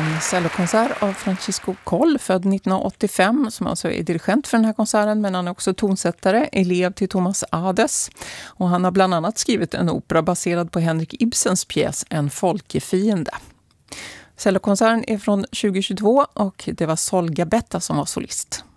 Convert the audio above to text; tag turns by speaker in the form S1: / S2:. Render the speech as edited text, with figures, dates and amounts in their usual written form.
S1: En cellokonsert av Francisco Coll, född 1985, som alltså är dirigent för den här konserten, men han är också tonsättare, elev till Thomas Ades. Och han har bland annat skrivit en opera baserad på Henrik Ibsens pjäs En folkefiende. Cellokonserten är från 2022 och det var Sol Gabetta som var solist.